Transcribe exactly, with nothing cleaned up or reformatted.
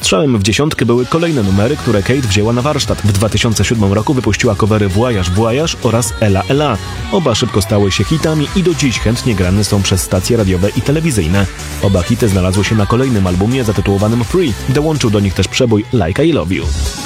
Strzałem w dziesiątkę były kolejne numery, które Kate wzięła na warsztat. W dwa tysiące siódmym roku wypuściła covery Voyage Voyage oraz Ella Ella. Oba szybko stały się hitami i do dziś chętnie grane są przez stacje radiowe i telewizyjne. Oba hity znalazły się na kolejnym albumie zatytułowanym Free. Dołączył do nich też przebój Like I Love You.